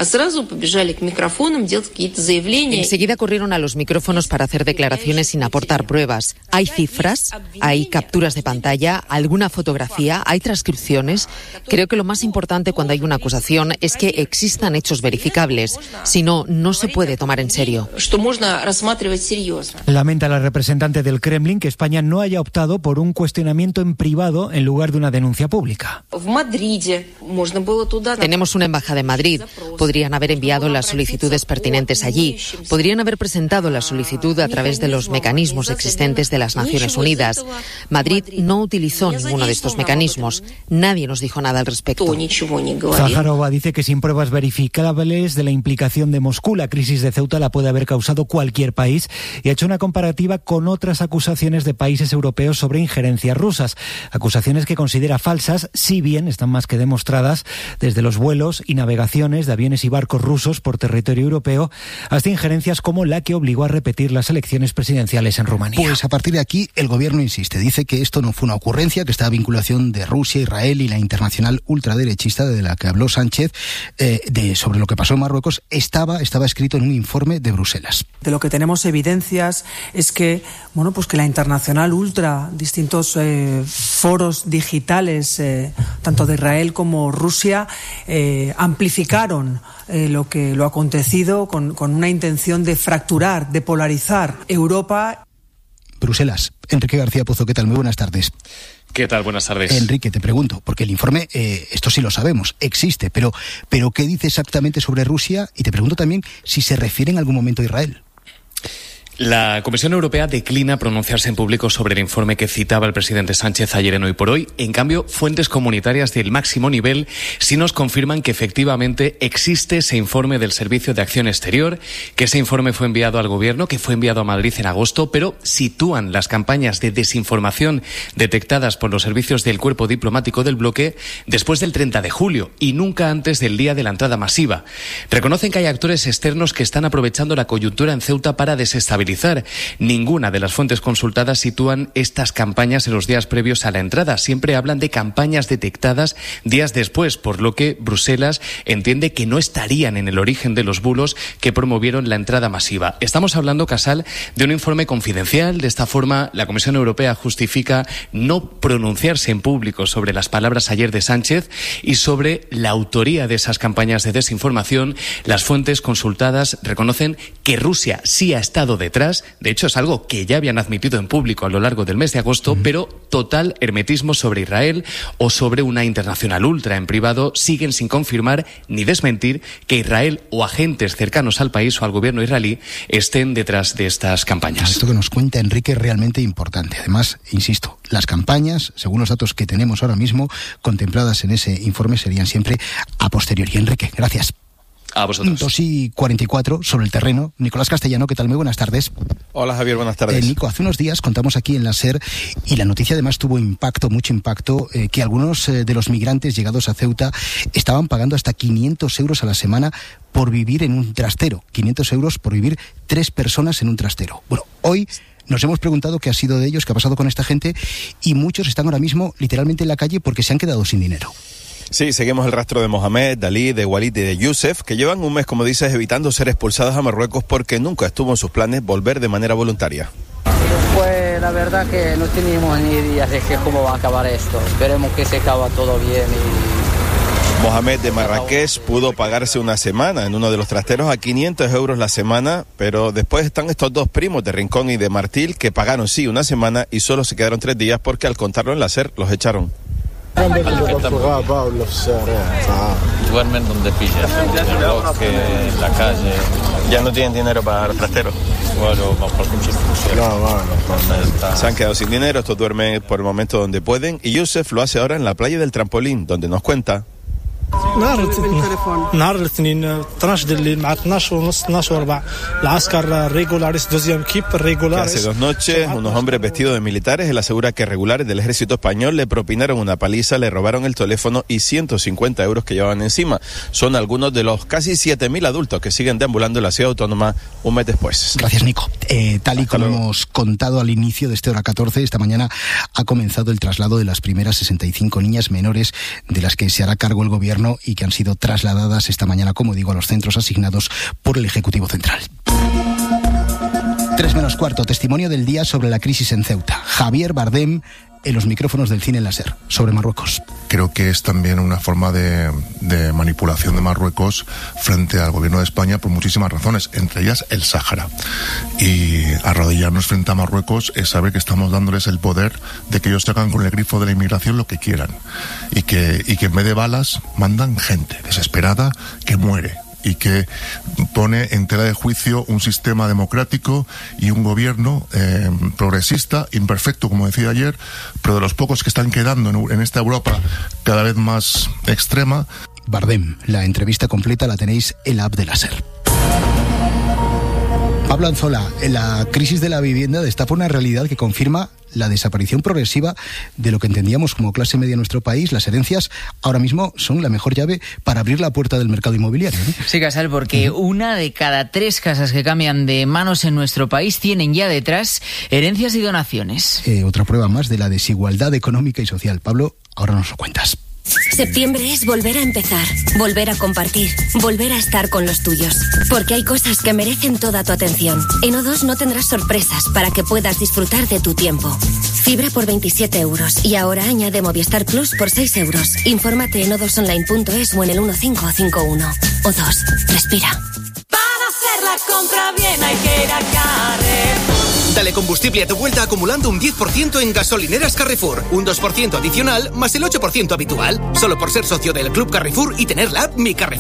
Enseguida corrieron a los micrófonos para hacer declaraciones sin aportar pruebas. Hay cifras, hay capturas de pantalla, alguna fotografía, hay transcripciones. Creo que lo más importante cuando hay una acusación es que existan hechos verificables. Si no, no se puede tomar en serio. Lamenta la representante del Kremlin que España no haya optado por un cuestionamiento en privado en lugar de una denuncia pública. Tenemos una embajada en Madrid. Podrían haber enviado las solicitudes pertinentes allí. Podrían haber presentado la solicitud a través de los mecanismos existentes de las Naciones Unidas. Madrid no utilizó ninguno de estos mecanismos. Nadie nos dijo nada al respecto. Zaharova dice que sin pruebas verificables de la implicación de Moscú, la crisis de Ceuta la puede haber causado cualquier país, y ha hecho una comparativa con otras acusaciones de países europeos sobre injerencias rusas. Acusaciones que considera falsas, si bien están más que demostradas, desde los vuelos y navegaciones de aviones y barcos rusos por territorio europeo hasta injerencias como la que obligó a repetir las elecciones presidenciales en Rumanía. Pues a partir de aquí el gobierno insiste, dice que esto no fue una ocurrencia, que esta vinculación de Rusia, Israel y la internacional ultraderechista de la que habló Sánchez eh, de, sobre lo que pasó en Marruecos estaba, estaba escrito en un informe de Bruselas. De lo que tenemos evidencias es que, bueno, pues que la internacional ultra, distintos eh, foros digitales, eh, tanto de Israel como Rusia, eh, amplificaron eh, lo que lo acontecido con, con una intención de fracturar, de polarizar Europa. Bruselas. Enrique García Pozo, ¿qué tal? Muy buenas tardes. ¿Qué tal? Buenas tardes. Enrique, te pregunto, porque el informe, eh, esto sí lo sabemos, existe, pero, pero ¿qué dice exactamente sobre Rusia? Y te pregunto también si se refiere en algún momento a Israel. La Comisión Europea declina pronunciarse en público sobre el informe que citaba el presidente Sánchez ayer en Hoy por Hoy. En cambio, fuentes comunitarias del máximo nivel sí nos confirman que efectivamente existe ese informe del Servicio de Acción Exterior, que ese informe fue enviado al Gobierno, que fue enviado a Madrid en agosto, pero sitúan las campañas de desinformación detectadas por los servicios del cuerpo diplomático del bloque después del treinta de julio y nunca antes del día de la entrada masiva. Reconocen que hay actores externos que están aprovechando la coyuntura en Ceuta para desestabilizar. Ninguna de las fuentes consultadas sitúan estas campañas en los días previos a la entrada. Siempre hablan de campañas detectadas días después, por lo que Bruselas entiende que no estarían en el origen de los bulos que promovieron la entrada masiva. Estamos hablando, Casal, de un informe confidencial. De esta forma, la Comisión Europea justifica no pronunciarse en público sobre las palabras ayer de Sánchez y sobre la autoría de esas campañas de desinformación. Las fuentes consultadas reconocen que Rusia sí ha estado detrás detrás. De hecho, es algo que ya habían admitido en público a lo largo del mes de agosto, uh-huh. pero total hermetismo sobre Israel o sobre una internacional ultra en privado siguen sin confirmar ni desmentir que Israel o agentes cercanos al país o al gobierno israelí estén detrás de estas campañas. Esto que nos cuenta Enrique es realmente importante. Además, insisto, las campañas, según los datos que tenemos ahora mismo, contempladas en ese informe, serían siempre a posteriori. Enrique, gracias. A vosotros. dos y cuarenta y cuatro sobre el terreno. Nicolás Castellano, ¿qué tal? Muy buenas tardes. Hola Javier, buenas tardes. Eh, Nico, hace unos días contamos aquí en la SER y la noticia además tuvo impacto, mucho impacto, eh, que algunos eh, de los migrantes llegados a Ceuta estaban pagando hasta quinientos euros a la semana por vivir en un trastero. quinientos euros por vivir tres personas en un trastero. Bueno, hoy nos hemos preguntado qué ha sido de ellos, qué ha pasado con esta gente, y muchos están ahora mismo literalmente en la calle porque se han quedado sin dinero. Sí, seguimos el rastro de Mohamed, Dalí, de Walid y de Youssef, que llevan un mes, como dices, evitando ser expulsados a Marruecos porque nunca estuvo en sus planes volver de manera voluntaria. Pues la verdad que no teníamos ni idea de que cómo va a acabar esto. Esperemos que se acabe todo bien. Y... Mohamed de Marrakech pudo pagarse una semana en uno de los trasteros a quinientos euros la semana, pero después están estos dos primos de Rincón y de Martil que pagaron sí una semana y solo se quedaron tres días porque al contarlo en la SER los echaron. Duermen donde pillas, en el bosque, en la calle. ¿Ya no tienen dinero para el trastero? Bueno, vamos por no, no, se han quedado sin dinero, estos duermen por el momento donde pueden y Youssef lo hace ahora en la playa del Trampolín, donde nos cuenta. نهار الاثنين اثناش الليل مع اثناش ونص اثناش وربع العسكر ريغولاريس دوزيام كيب ريغولاريس. Hace dos noches unos hombres vestidos de militares, él asegura que regulares del ejército español le propinaron una paliza, le robaron el teléfono y ciento cincuenta euros que llevaban encima. Son algunos de los casi siete mil adultos que siguen deambulando en la ciudad autónoma un mes después. Gracias, Nico. Eh, tal y como hemos contado al inicio de este Hora catorce, esta mañana ha comenzado el traslado de las primeras sesenta y cinco niñas menores de las que se hará cargo el gobierno y que han sido trasladadas esta mañana, como digo, a los centros asignados por el Ejecutivo Central. Tres menos cuarto, testimonio del día sobre la crisis en Ceuta. Javier Bardem en los micrófonos del cine en la SER, sobre Marruecos. Creo que es también una forma de, de manipulación de Marruecos frente al gobierno de España por muchísimas razones, entre ellas el Sáhara. Y arrodillarnos frente a Marruecos es saber que estamos dándoles el poder de que ellos hagan con el grifo de la inmigración lo que quieran. Y que, y que en vez de balas mandan gente desesperada que muere. Y que pone en tela de juicio un sistema democrático y un gobierno eh, progresista, imperfecto, como decía ayer, pero de los pocos que están quedando en, en esta Europa cada vez más extrema. Bardem, la entrevista completa la tenéis en la app de la SER. Pablo Anzola, la crisis de la vivienda destapa una realidad que confirma la desaparición progresiva de lo que entendíamos como clase media en nuestro país. Las herencias ahora mismo son la mejor llave para abrir la puerta del mercado inmobiliario, ¿no? Sí, Casal, porque uh-huh. una de cada tres casas que cambian de manos en nuestro país tienen ya detrás herencias y donaciones. Eh, otra prueba más de la desigualdad económica y social. Pablo, ahora nos lo cuentas. Septiembre es volver a empezar, volver a compartir, volver a estar con los tuyos. Porque hay cosas que merecen toda tu atención. En O dos no tendrás sorpresas para que puedas disfrutar de tu tiempo. Fibra por veintisiete euros y ahora añade Movistar Plus por seis euros. Infórmate en o dos online punto es o en el uno cinco cinco uno. O dos, respira. Para hacer la compra bien hay que ir a Carrefour. Dale combustible a tu vuelta acumulando un diez por ciento en gasolineras Carrefour, un dos por ciento adicional más el ocho por ciento habitual, solo por ser socio del Club Carrefour y tener la app Mi Carrefour.